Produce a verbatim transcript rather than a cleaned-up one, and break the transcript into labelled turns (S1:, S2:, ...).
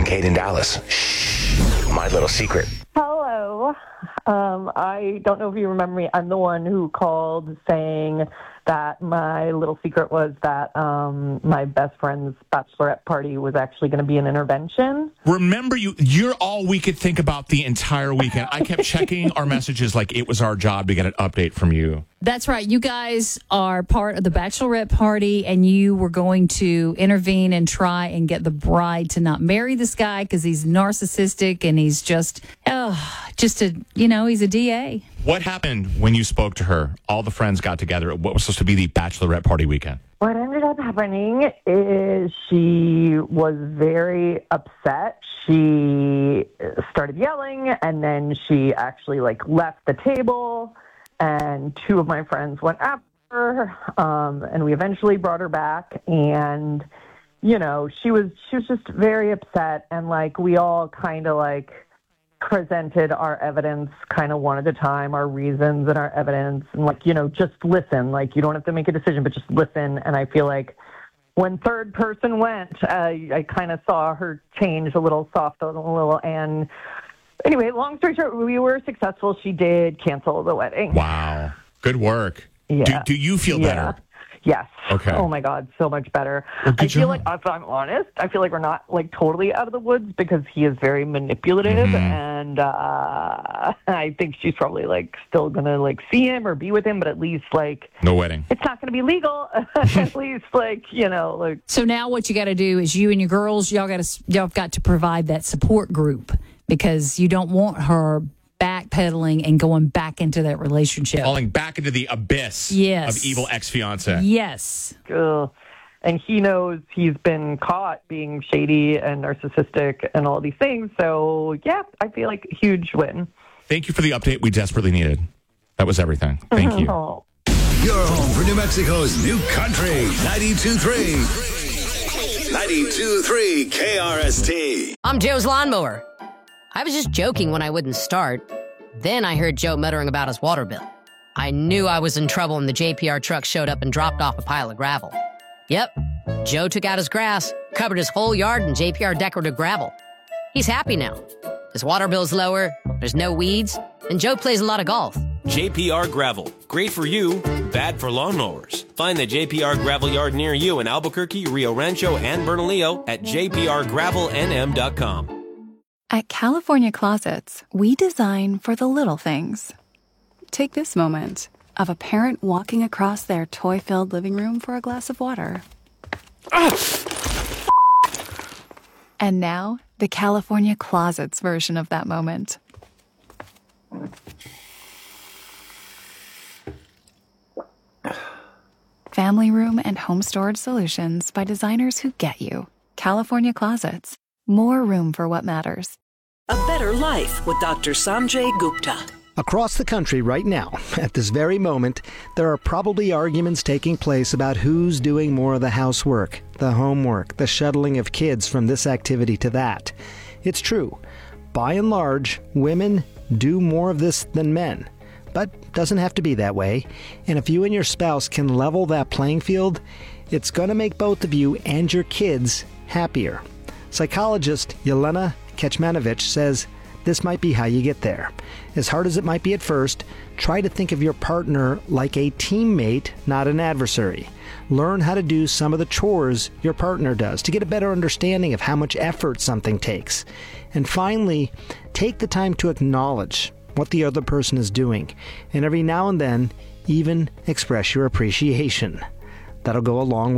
S1: and Kate in Dallas. Shh, my little secret.
S2: Hello. Um, I don't know if you remember me. I'm the one who called saying that my little secret was that um, my best friend's bachelorette party was actually going to be an intervention.
S3: Remember, you, you're all we could think about the entire weekend. I kept checking our messages like it was our job to get an update from you.
S4: That's right. You guys are part of the bachelorette party, and you were going to intervene and try and get the bride to not marry this guy because he's narcissistic and he's just, oh, just a, you know, he's a D A.
S3: What happened when you spoke to her? All the friends got together at what was supposed to be the bachelorette party weekend.
S2: What ended up happening is she was very upset. She started yelling, and then she actually, like, left the table, and two of my friends went after her, um, and we eventually brought her back, and, you know, she was she was just very upset, and, like, we all kind of, like, presented our evidence kind of one at a time, our reasons and our evidence, and, like, you know, just listen. Like, you don't have to make a decision, but just listen. And I feel like when third person went, uh, I kind of saw her change a little, soft a little. And anyway, long story short, we were successful. She did cancel the wedding.
S3: Wow. Good work.
S2: Yeah.
S3: Do, do you feel
S2: yeah.
S3: better?
S2: Yes.
S3: Okay.
S2: Oh my God, so much better.
S3: Well,
S2: I feel
S3: job.
S2: like, if I'm honest, I feel like we're not like totally out of the woods because he is very manipulative,
S3: Mm-hmm.
S2: and uh, I think she's probably like still gonna like see him or be with him, but at least like
S3: No wedding.
S2: it's not gonna be legal. At least like you know like.
S4: So now what you got to do is you and your girls, y'all got to y'all got to provide that support group because you don't want her backpedaling and going back into that relationship.
S3: Falling back into the abyss
S4: Yes.
S3: of evil ex-fiance.
S4: Yes.
S2: Ugh. And he knows he's been caught being shady and narcissistic and all these things. So yeah, I feel like a huge win.
S3: Thank you for the update we desperately needed. That was everything. Thank you.
S2: Oh.
S5: You're home for New Mexico's new country, ninety-two point three. ninety-two point three K R S T.
S6: I'm Joe's lawnmower. I was just joking when I wouldn't start. Then I heard Joe muttering about his water bill. I knew I was in trouble when the J P R truck showed up and dropped off a pile of gravel. Yep, Joe took out his grass, covered his whole yard in J P R decorative gravel. He's happy now. His water bill's lower, there's no weeds, and Joe plays a lot of golf.
S7: J P R Gravel. Great for you, bad for lawnmowers. Find the J P R Gravel Yard near you in Albuquerque, Rio Rancho, and Bernalillo at j p r gravel n m dot com.
S8: At California Closets, we design for the little things. Take this moment of a parent walking across their toy-filled living room for a glass of water. And now, the California Closets version of that moment. Family room and home storage solutions by designers who get you. California Closets. More room for what matters.
S9: A better life with Doctor Sanjay Gupta.
S10: Across the country right now, at this very moment, there are probably arguments taking place about who's doing more of the housework, the homework, the shuttling of kids from this activity to that. It's true. By and large, women do more of this than men. But doesn't have to be that way. And if you and your spouse can level that playing field, it's going to make both of you and your kids happier. Psychologist Yelena Kecmanovic says this might be how you get there. As hard as it might be at first, try to think of your partner like a teammate, not an adversary. Learn how to do some of the chores your partner does to get a better understanding of how much effort something takes. And finally, take the time to acknowledge what the other person is doing, and every now and then, even express your appreciation. That'll go a long way.